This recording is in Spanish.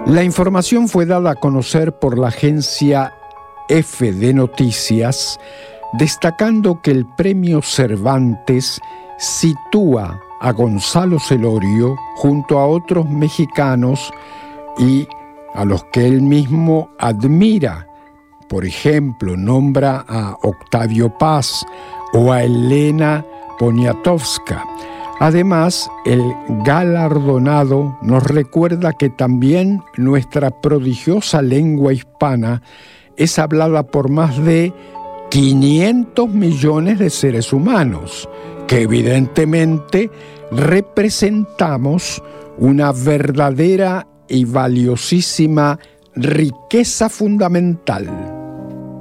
La información fue dada a conocer por la agencia F de Noticias, destacando que el premio Cervantes sitúa a Gonzalo Celorio junto a otros mexicanos y a los que él mismo admira. Por ejemplo, nombra a Octavio Paz o a Elena Poniatowska. Además, el galardonado nos recuerda que también nuestra prodigiosa lengua hispana es hablada por más de 500 millones de seres humanos, que evidentemente representamos una verdadera y valiosísima riqueza fundamental.